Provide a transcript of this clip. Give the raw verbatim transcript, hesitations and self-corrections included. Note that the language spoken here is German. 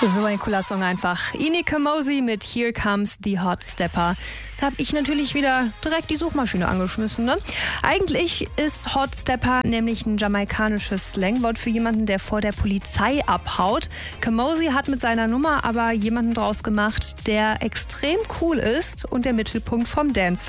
So ein cooler Song einfach. Ini Kamosi mit Here Comes the Hot Stepper. Da habe ich natürlich wieder direkt die Suchmaschine angeschmissen. Ne? Eigentlich ist Hot Stepper nämlich ein jamaikanisches Slangwort für jemanden, der vor der Polizei abhaut. Kamosi hat mit seiner Nummer aber jemanden draus gemacht, der extrem cool ist und der Mittelpunkt vom Dancefloor.